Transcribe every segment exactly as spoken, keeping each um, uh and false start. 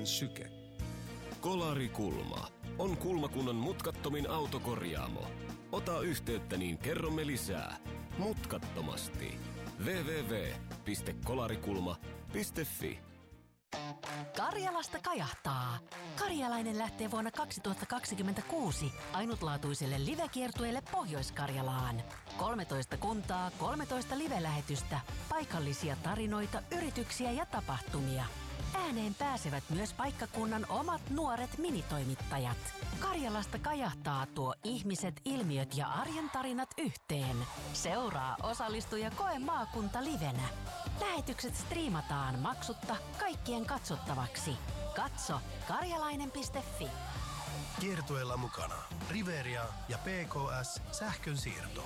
Karjalainen syke. Kolarikulma on kulmakunnan mutkattomin autokorjaamo. Ota yhteyttä, niin kerromme lisää. Mutkattomasti. double-u double-u double-u piste kolarikulma piste fi. Karjalasta kajahtaa. Karjalainen lähtee vuonna kaksituhattakaksikymmentäkuusi ainutlaatuiselle live-kiertueelle Pohjois-Karjalaan. kolmetoista kuntaa, kolmetoista live-lähetystä, paikallisia tarinoita, yrityksiä ja tapahtumia. Ääneen pääsevät myös paikkakunnan omat nuoret minitoimittajat. Karjalasta kajahtaa tuo ihmiset, ilmiöt ja arjen tarinat yhteen. Seuraa, osallistu ja koe maakunta livenä. Lähetykset striimataan maksutta kaikkien katsottavaksi. Katso karjalainen piste fi. Kiertueella mukana Riveria ja P K S Sähkönsiirto.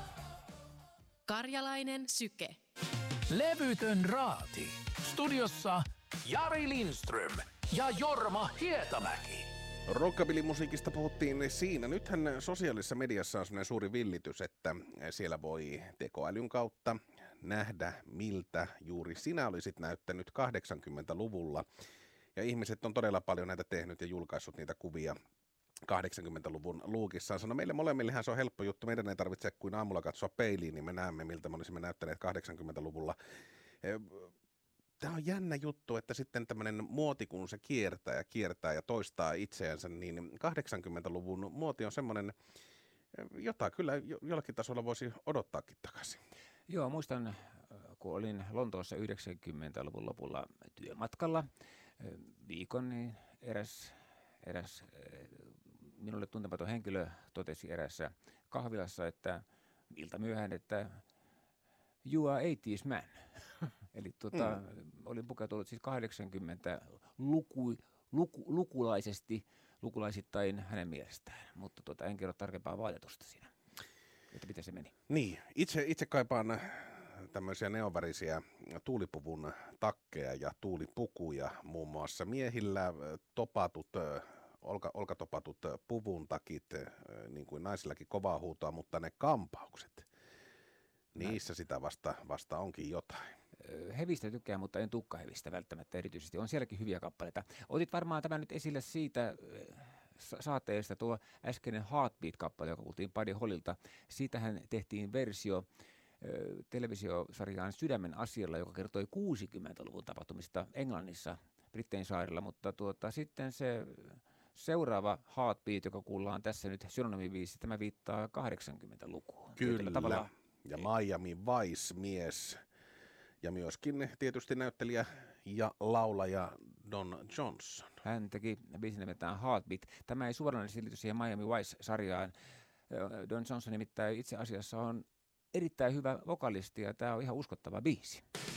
Karjalainen syke. Levytön raati. Studiossa Jari Lindström ja Jorma Hietamäki. Rockabilly-musiikista puhuttiin siinä. Nythän sosiaalisessa mediassa on sellainen suuri villitys, että siellä voi tekoälyn kautta nähdä, miltä juuri sinä olisit näyttänyt kahdeksankymmentäluvulla. Ja ihmiset on todella paljon näitä tehnyt ja julkaissut niitä kuvia kahdeksankymmentäluvun luukissaan. Sano, meille molemmillehän se on helppo juttu. Meidän ei tarvitse kuin aamulla katsoa peiliin, niin me näemme, miltä me olisimme näyttäneet kahdeksankymmentäluvulla. Tämä on jännä juttu, että sitten tämmöinen muoti, kun se kiertää ja kiertää ja toistaa itseänsä, niin kahdeksankymmentäluvun muoti on semmoinen, jota kyllä jollakin tasolla voisi odottaakin takaisin. Joo, muistan, kun olin Lontoossa yhdeksänkymmentäluvun lopulla työmatkalla viikon, niin eräs, eräs minulle tuntematon henkilö totesi erässä kahvilassa, että ilta myöhään, että you are eighties man. Eli tuota, mm. olin pukeutunut siis kahdeksankymmentä-luku, luku, lukulaisesti, lukulaisittain hänen mielestään, mutta tuota, en kerro tarkempaa vaatetusta siinä, että miten se meni. Niin, itse, itse kaipaan tämmöisiä neonvärisiä tuulipuvun takkeja ja tuulipukuja, muun muassa miehillä topatut, olka, olkatopatut puvun takit, niin kuin naisillakin kovaa huutoa, mutta ne kampaukset, niissä sitä vasta, vasta onkin jotain. Hevistä tykkään, mutta en tukkahevistä välttämättä erityisesti. On sielläkin hyviä kappaleita. Otit varmaan tämän nyt esille siitä saateesta, tuo äskeinen Heartbeat-kappale, joka kuultiin Buddy Hollilta. Siitähän tehtiin versio televisiosarjaan Sydämen asialla, joka kertoi kuusikymmentäluvun tapahtumista Englannissa, Brittein saarilla, mutta tuota, sitten se seuraava Heartbeat, joka kuullaan tässä nyt synonyymiviisi, tämä viittaa kahdeksankymmentälukuun. Kyllä, tavalla ja Miami Vice-mies ja myöskin tietysti näyttelijä ja laulaja Don Johnson. Hän teki biisin nimeltään Heartbeat. Tämä ei suoranaisesti liity siihen Miami Vice-sarjaan. Don Johnson nimittäin itse asiassa on erittäin hyvä vokalisti ja tämä on ihan uskottava biisi.